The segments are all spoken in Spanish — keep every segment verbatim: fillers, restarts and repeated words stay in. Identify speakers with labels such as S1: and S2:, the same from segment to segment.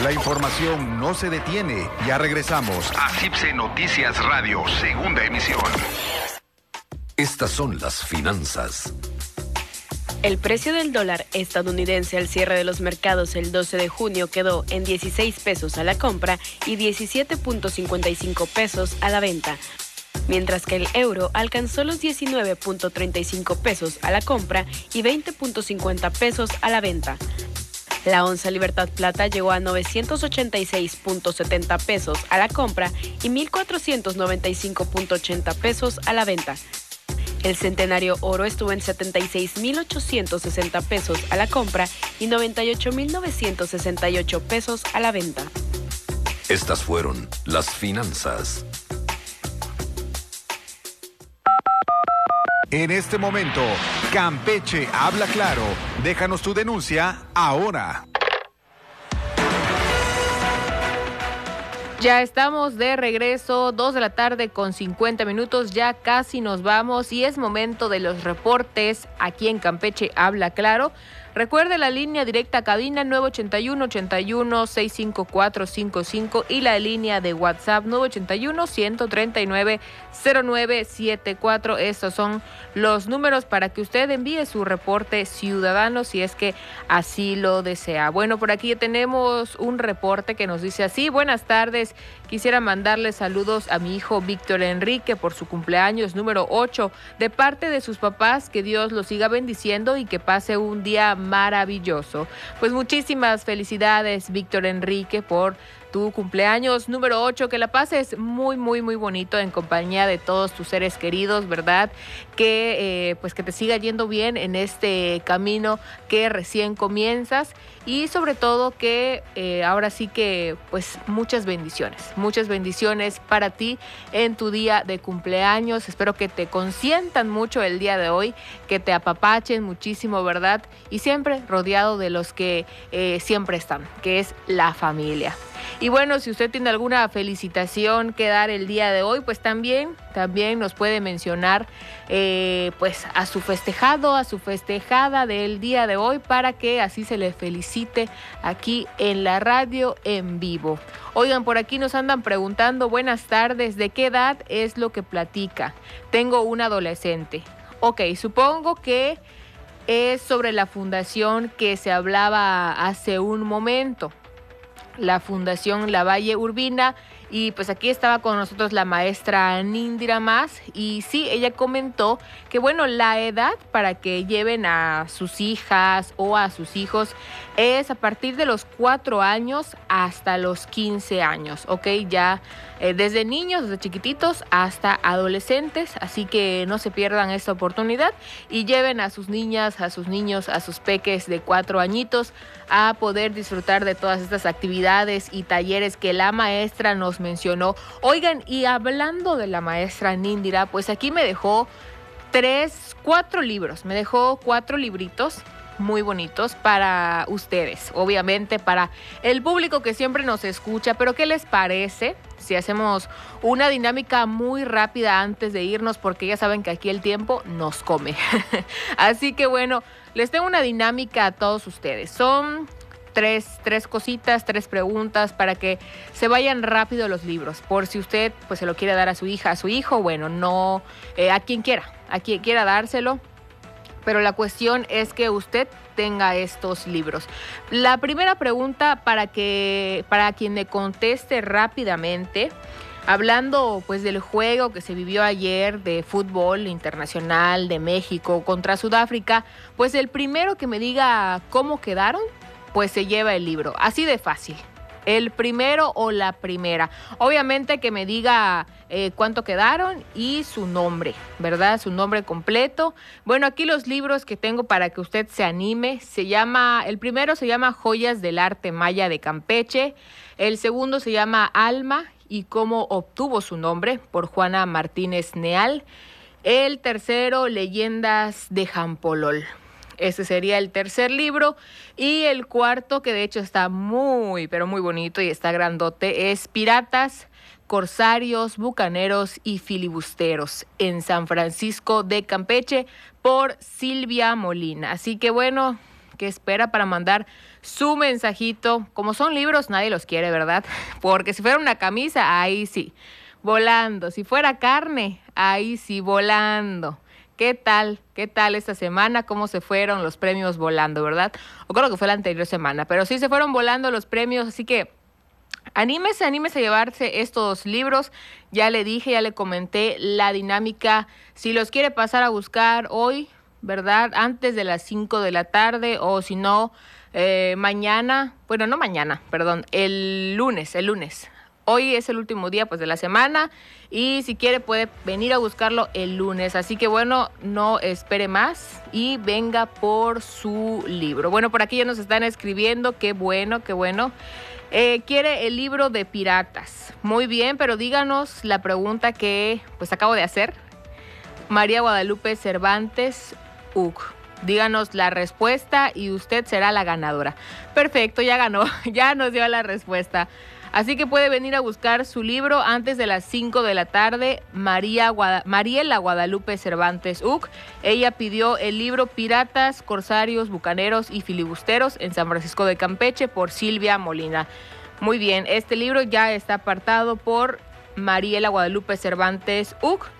S1: La información no se detiene. Ya regresamos a C I P S E Noticias Radio, segunda emisión.
S2: Estas son las finanzas.
S3: El precio del dólar estadounidense al cierre de los mercados el doce de junio quedó en dieciséis pesos a la compra y diecisiete punto cincuenta y cinco pesos a la venta, mientras que el euro alcanzó los diecinueve punto treinta y cinco pesos a la compra y veinte punto cincuenta pesos a la venta. La onza Libertad Plata llegó a novecientos ochenta y seis punto setenta pesos a la compra y mil cuatrocientos noventa y cinco punto ochenta pesos a la venta. El centenario oro estuvo en setenta y seis mil ochocientos sesenta pesos a la compra y noventa y ocho mil novecientos sesenta y ocho pesos a la venta.
S2: Estas fueron las finanzas.
S1: En este momento, Campeche habla claro. Déjanos tu denuncia ahora.
S4: Ya estamos de regreso, dos de la tarde con cincuenta minutos, ya casi nos vamos y es momento de los reportes aquí en Campeche Habla Claro. Recuerde la línea directa a cabina nueve ochenta y uno, ochenta y uno, sesenta y cinco cuatrocientos cincuenta y cinco y la línea de WhatsApp nueve ochenta y uno, ciento treinta y nueve, cero nueve setenta y cuatro. Estos son los números para que usted envíe su reporte ciudadano si es que así lo desea. Bueno, por aquí ya tenemos un reporte que nos dice así: buenas tardes, quisiera mandarle saludos a mi hijo Víctor Enrique por su cumpleaños número ocho, de parte de sus papás, que Dios los siga bendiciendo y que pase un día maravilloso. Pues muchísimas felicidades, Víctor Enrique, por tu cumpleaños número ocho, que la pases muy, muy, muy bonito en compañía de todos tus seres queridos, ¿verdad? Que eh, pues que te siga yendo bien en este camino que recién comienzas y sobre todo que eh, ahora sí que pues muchas bendiciones, muchas bendiciones para ti en tu día de cumpleaños. Espero que te consientan mucho el día de hoy, que te apapachen muchísimo, ¿verdad? Y siempre rodeado de los que eh, siempre están, que es la familia. Y bueno, si usted tiene alguna felicitación que dar el día de hoy, pues también, también nos puede mencionar eh, pues a su festejado, a su festejada del día de hoy, para que así se le felicite aquí en la radio en vivo. Oigan, por aquí nos andan preguntando, buenas tardes, ¿de qué edad es lo que platica? Tengo un adolescente. Ok, supongo que es sobre la fundación que se hablaba hace un momento, la Fundación Lavalle Urbina, y pues aquí estaba con nosotros la maestra Níndira Más, y sí, ella comentó que bueno, la edad para que lleven a sus hijas o a sus hijos es a partir de los cuatro años hasta los quince años, ¿ok? Ya eh, desde niños, desde chiquititos hasta adolescentes, así que no se pierdan esta oportunidad y lleven a sus niñas, a sus niños, a sus peques de cuatro añitos a poder disfrutar de todas estas actividades y talleres que la maestra nos mencionó. Oigan, y hablando de la maestra Níndira, pues aquí me dejó tres, cuatro libros, me dejó cuatro libritos muy bonitos para ustedes, obviamente para el público que siempre nos escucha. Pero ¿qué les parece si hacemos una dinámica muy rápida antes de irnos? Porque ya saben que aquí el tiempo nos come. Así que bueno, les tengo una dinámica a todos ustedes. Son tres, tres cositas, tres preguntas para que se vayan rápido los libros. Por si usted pues se lo quiere dar a su hija, a su hijo, bueno, no, eh, a quien quiera, a quien quiera dárselo. Pero la cuestión es que usted tenga estos libros. La primera pregunta, para que para quien me conteste rápidamente, hablando pues del juego que se vivió ayer de fútbol internacional de México contra Sudáfrica, pues el primero que me diga cómo quedaron, pues se lleva el libro. Así de fácil. El primero o la primera. Obviamente que me diga eh, cuánto quedaron y su nombre, ¿verdad? Su nombre completo. Bueno, aquí los libros que tengo para que usted se anime. Se llama, el primero se llama Joyas del Arte Maya de Campeche. El segundo se llama Alma y cómo obtuvo su nombre, por Juana Martínez Neal. El tercero, Leyendas de Jampolol. Ese sería el tercer libro. Y el cuarto, que de hecho está muy, pero muy bonito y está grandote, es Piratas, Corsarios, Bucaneros y Filibusteros en San Francisco de Campeche, por Silvia Molina. Así que bueno, ¿Qué espera para mandar su mensajito? Como son libros, nadie los quiere, ¿verdad? Porque si fuera una camisa, ahí sí, volando. Si fuera carne, ahí sí, volando. ¿Qué tal? ¿Qué tal esta semana? ¿Cómo se fueron los premios volando, verdad? O creo que fue la anterior semana, pero sí se fueron volando los premios, así que anímese, anímese a llevarse estos libros. Ya le dije, ya le comenté la dinámica. Si los quiere pasar a buscar hoy, ¿verdad? Antes de las cinco de la tarde o si no, eh, mañana, bueno, no mañana, perdón, el lunes, el lunes. Hoy es el último día pues de la semana y si quiere puede venir a buscarlo el lunes. Así que bueno, no espere más y venga por su libro. Bueno, por aquí ya nos están escribiendo, qué bueno, qué bueno. Eh, quiere el libro de piratas. Muy bien, pero díganos la pregunta que pues acabo de hacer. María Guadalupe Cervantes U C. Díganos la respuesta y usted será la ganadora. Perfecto, ya ganó, ya nos dio la respuesta. Así que puede venir a buscar su libro antes de las cinco de la tarde, María Guada- Mariela Guadalupe Cervantes U C. Ella pidió el libro Piratas, Corsarios, Bucaneros y Filibusteros en San Francisco de Campeche por Silvia Molina. Muy bien, este libro ya está apartado por Mariela Guadalupe Cervantes U C.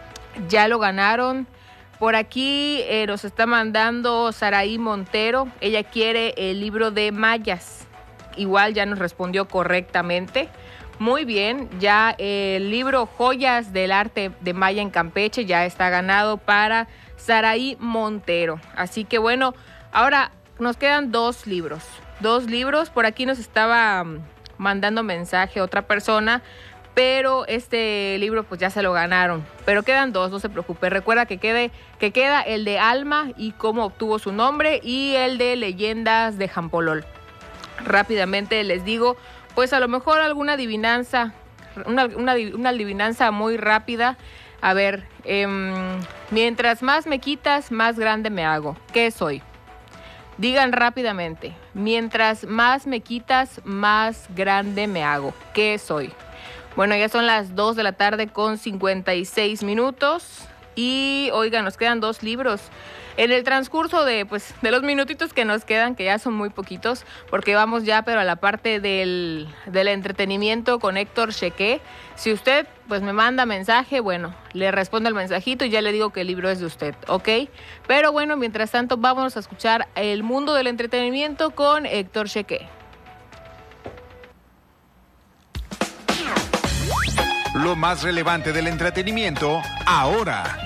S4: Ya lo ganaron. Por aquí eh, nos está mandando Saraí Montero. Ella quiere el libro de Mayas. Igual ya nos respondió correctamente. Muy bien, ya el libro Joyas del Arte de Maya en Campeche ya está ganado para Saraí Montero. Así que bueno, ahora nos quedan dos libros. Dos libros, por aquí nos estaba mandando mensaje otra persona, pero este libro pues ya se lo ganaron. Pero quedan dos, no se preocupe. Recuerda que, quede, que queda el de Alma y cómo obtuvo su nombre y el de Leyendas de Jampolol. Rápidamente les digo, pues a lo mejor alguna adivinanza, una, una, una adivinanza muy rápida. A ver, eh, mientras más me quitas, más grande me hago. ¿Qué soy? Digan rápidamente. Mientras más me quitas, más grande me hago. ¿Qué soy? Bueno, ya son las dos de la tarde con cincuenta y seis minutos. Y oigan, nos quedan dos libros. En el transcurso de, pues, de los minutitos que nos quedan, que ya son muy poquitos, porque vamos ya pero a la parte del, del entretenimiento con Héctor Cheque. Si usted pues me manda mensaje, bueno, le respondo el mensajito y ya le digo que el libro es de usted, ¿ok? Pero bueno, mientras tanto vamos a escuchar El Mundo del Entretenimiento con Héctor Cheque.
S1: Lo más relevante del entretenimiento ahora.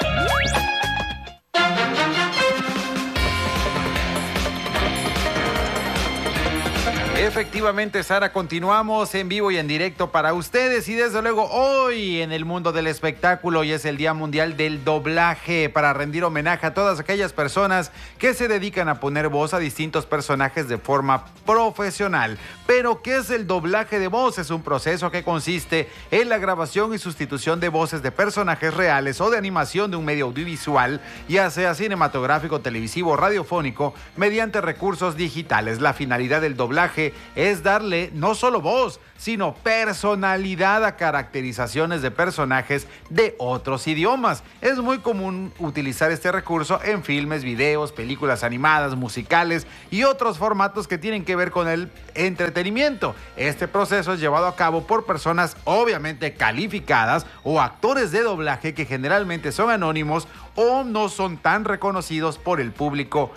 S1: Efectivamente, Sara, continuamos en vivo y en directo para ustedes y desde luego hoy en el mundo del espectáculo y es el Día Mundial del Doblaje para rendir homenaje a todas aquellas personas que se dedican a poner voz a distintos personajes de forma profesional. Pero, ¿qué es el doblaje de voz? Es un proceso que consiste en la grabación y sustitución de voces de personajes reales o de animación de un medio audiovisual, ya sea cinematográfico, televisivo o radiofónico, mediante recursos digitales. La finalidad del doblaje es darle no solo voz, sino personalidad a caracterizaciones de personajes de otros idiomas. Es muy común utilizar este recurso en filmes, videos, películas animadas, musicales y otros formatos que tienen que ver con el entretenimiento. Este proceso es llevado a cabo por personas obviamente calificadas o actores de doblaje que generalmente son anónimos o no son tan reconocidos por el público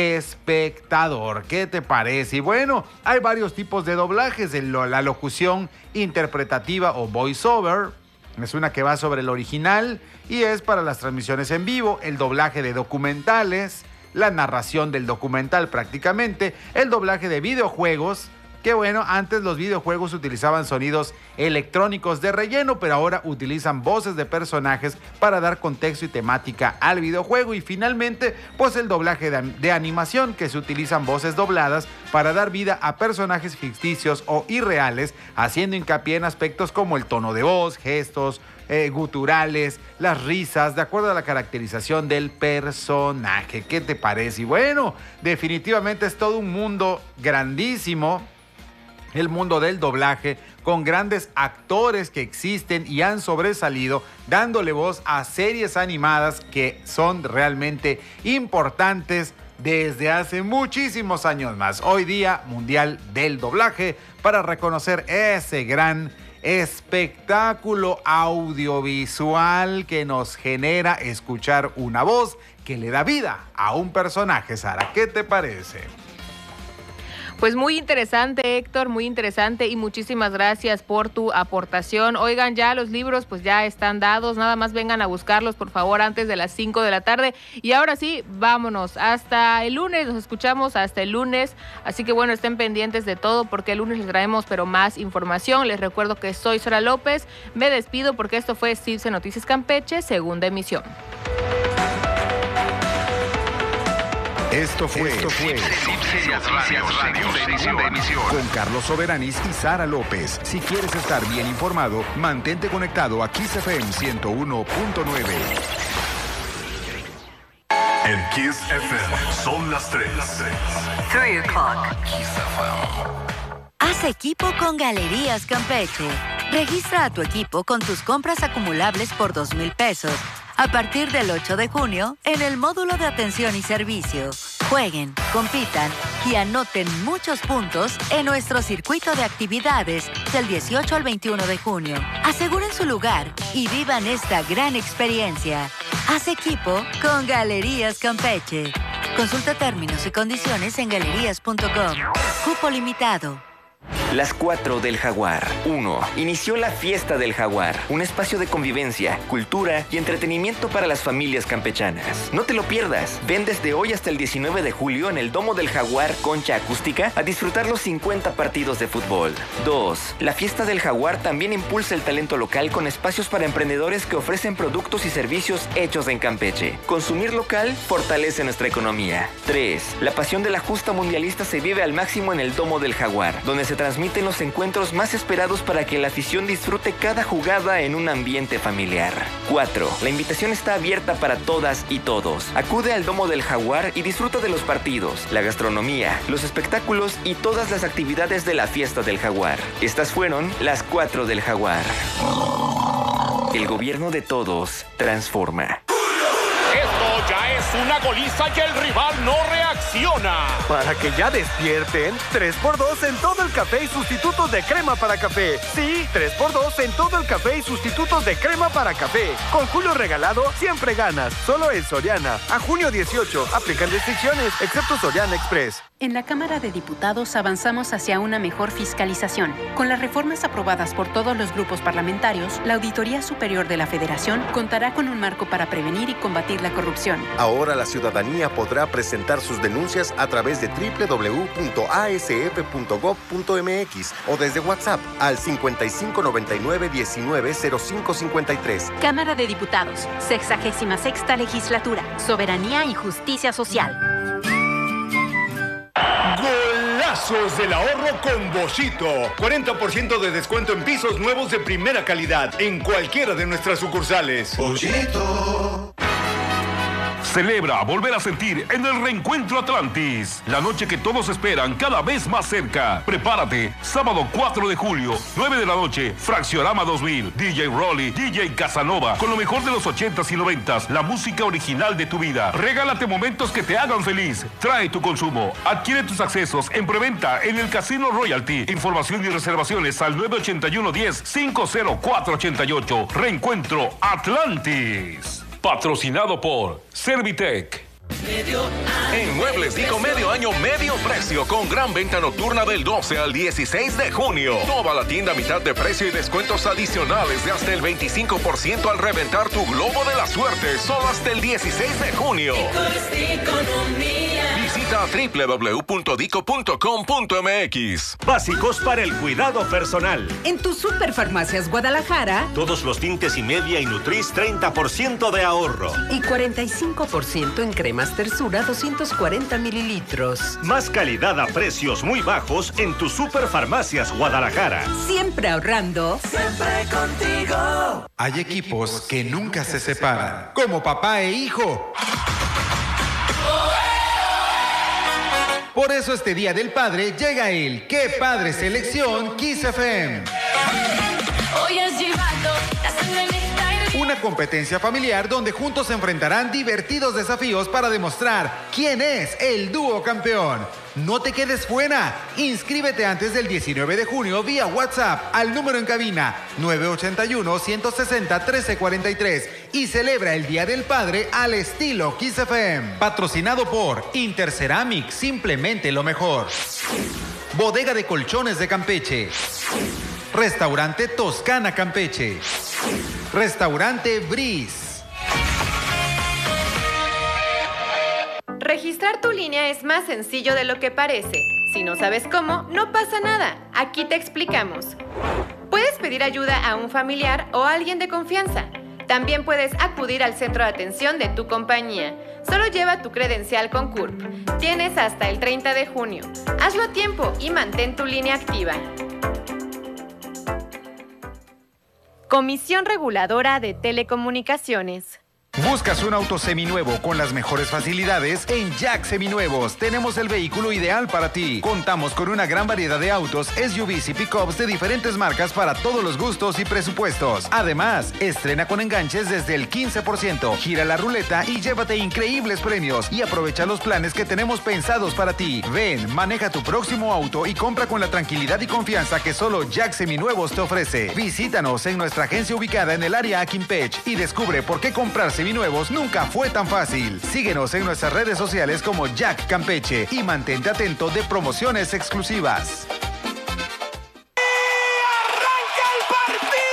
S1: espectador. ¿Qué te parece? Y bueno, hay varios tipos de doblajes. La locución interpretativa o voiceover es una que va sobre el original y es para las transmisiones en vivo. El doblaje de documentales, la narración del documental prácticamente, el doblaje de videojuegos. Que bueno, antes los videojuegos utilizaban sonidos electrónicos de relleno, pero ahora utilizan voces de personajes para dar contexto y temática al videojuego. Y finalmente, pues el doblaje de, de animación, que se utilizan voces dobladas para dar vida a personajes ficticios o irreales, haciendo hincapié en aspectos como el tono de voz, gestos, eh, guturales, las risas, de acuerdo a la caracterización del personaje. ¿Qué te parece? Y bueno, definitivamente es todo un mundo grandísimo. El mundo del doblaje, con grandes actores que existen y han sobresalido, dándole voz a series animadas que son realmente importantes desde hace muchísimos años más. Hoy Día Mundial del Doblaje, para reconocer ese gran espectáculo audiovisual que nos genera escuchar una voz que le da vida a un personaje. Sara, ¿qué te parece?
S4: Pues muy interesante, Héctor, muy interesante, y muchísimas gracias por tu aportación. Oigan, ya los libros pues ya están dados, nada más vengan a buscarlos por favor antes de las cinco de la tarde. Y ahora sí, vámonos, hasta el lunes, nos escuchamos hasta el lunes, así que bueno, estén pendientes de todo porque el lunes les traemos pero más información. Les recuerdo que soy Sara López, me despido porque esto fue CIPSE Noticias Campeche, segunda emisión.
S5: Esto fue, Esto fue
S6: CIPSE Noticias Radio, segunda emisión,
S5: con Carlos Soberanis y Sara López. Si quieres estar bien informado, mantente conectado a Kiss F M ciento uno punto nueve.
S2: En Kiss F M son las tres.
S7: Three o'clock.
S2: Kiss F M.
S7: Haz equipo con Galerías Campeche. Registra a tu equipo con tus compras acumulables por dos mil pesos. A partir del ocho de junio, en el módulo de atención y servicio. Jueguen, compitan y anoten muchos puntos en nuestro circuito de actividades del dieciocho al veintiuno de junio. Aseguren su lugar y vivan esta gran experiencia. Haz equipo con Galerías Campeche. Consulta términos y condiciones en galerías punto com. Cupo limitado.
S8: Las cuatro del Jaguar. uno. Inició la Fiesta del Jaguar, un espacio de convivencia, cultura y entretenimiento para las familias campechanas. No te lo pierdas. Ven desde hoy hasta el diecinueve de julio en el Domo del Jaguar Concha Acústica a disfrutar los cincuenta partidos de fútbol. dos. La Fiesta del Jaguar también impulsa el talento local con espacios para emprendedores que ofrecen productos y servicios hechos en Campeche. Consumir local fortalece nuestra economía. tres. La pasión de la justa mundialista se vive al máximo en el Domo del Jaguar, donde se transmiten los encuentros más esperados para que la afición disfrute cada jugada en un ambiente familiar. cuatro. La invitación está abierta para todas y todos. Acude al Domo del Jaguar y disfruta de los partidos, la gastronomía, los espectáculos y todas las actividades de la Fiesta del Jaguar. Estas fueron las cuatro del Jaguar. El gobierno de todos transforma.
S9: Esto ya es una goliza y el rival no reacciona.
S10: Para que ya despierten, tres por dos en todo el café y sustitutos de crema para café. Sí, tres por dos en todo el café y sustitutos de crema para café. Con Julio regalado, siempre ganas. Solo en Soriana. A junio dieciocho. Aplican restricciones, excepto Soriana Express.
S11: En la Cámara de Diputados avanzamos hacia una mejor fiscalización. Con las reformas aprobadas por todos los grupos parlamentarios, la Auditoría Superior de la Federación contará con un marco para prevenir y combatir la corrupción.
S12: Ahora la ciudadanía podrá presentar sus denuncias a través de doble u doble u doble u punto a s f punto gob punto m x o desde WhatsApp al cincuenta y cinco noventa y nueve diecinueve cero cinco cincuenta y tres.
S11: Cámara de Diputados, sexagésima sexta Legislatura, Soberanía y Justicia Social.
S13: Golazos del ahorro con Boschito. cuarenta por ciento de descuento en pisos nuevos de primera calidad en cualquiera de nuestras sucursales. Boschito.
S14: Celebra volver a sentir en el Reencuentro Atlantis, la noche que todos esperan cada vez más cerca. Prepárate, sábado cuatro de julio, nueve de la noche, Fracciorama dos mil, D J Rolly, D J Casanova, con lo mejor de los ochentas y noventas, la música original de tu vida. Regálate momentos que te hagan feliz. Trae tu consumo. Adquiere tus accesos en preventa en el Casino Royalty. Información y reservaciones al nueve ochenta y uno diez cincuenta cuatro ochenta y ocho. Reencuentro Atlantis. Patrocinado por Servitec.
S15: En Muebles Dico medio año, medio precio, con gran venta nocturna del doce al dieciséis de junio. Toda la tienda a mitad de precio y descuentos adicionales de hasta el veinticinco por ciento al reventar tu globo de la suerte, solo hasta el dieciséis de junio. Visita doble u doble u doble u punto dico punto com punto m x.
S16: Básicos para el cuidado personal.
S17: En tu Superfarmacias Guadalajara,
S16: todos los tintes y media y Nutris, treinta por ciento de ahorro.
S17: Y cuarenta y cinco por ciento en cremas Tersura, doscientos cuarenta mililitros.
S16: Más calidad a precios muy bajos en tu Superfarmacias Guadalajara.
S17: Siempre ahorrando.
S1: Siempre contigo. Hay equipos que nunca se separan, como papá e hijo. Por eso este Día del Padre llega el ¡Qué Padre Selección Kiss F M!
S18: Hoy has llevado la sangre en esta herida.
S1: Una competencia familiar donde juntos se enfrentarán divertidos desafíos para demostrar quién es el dúo campeón. No te quedes fuera. Inscríbete antes del diecinueve de junio vía WhatsApp al número en cabina nueve ochenta y uno, ciento sesenta, trece cuarenta y tres y celebra el Día del Padre al estilo Kiss F M. Patrocinado por Interceramic, simplemente lo mejor. Bodega de Colchones de Campeche. Restaurante Toscana Campeche. Restaurante Breeze.
S18: Registrar tu línea es más sencillo de lo que parece. Si no sabes cómo, no pasa nada. Aquí te explicamos. Puedes pedir ayuda a un familiar o a alguien de confianza. También puedes acudir al centro de atención de tu compañía. Solo lleva tu credencial con C U R P. Tienes hasta el treinta de junio. Hazlo a tiempo y mantén tu línea activa. Comisión Reguladora de Telecomunicaciones.
S5: ¿Buscas un auto seminuevo con las mejores facilidades? En Jack Seminuevos tenemos el vehículo ideal para ti. Contamos con una gran variedad de autos, S U Vs y pickups de diferentes marcas para todos los gustos y presupuestos. Además, estrena con enganches desde el quince por ciento. Gira la ruleta y llévate increíbles premios y aprovecha los planes que tenemos pensados para ti. Ven, maneja tu próximo auto y compra con la tranquilidad y confianza que solo Jack Seminuevos te ofrece. Visítanos en nuestra agencia ubicada en el área Aquimpech y descubre por qué comprar seminuevos nunca fue tan fácil. Síguenos en nuestras redes sociales como Jack Campeche y mantente atento de promociones exclusivas.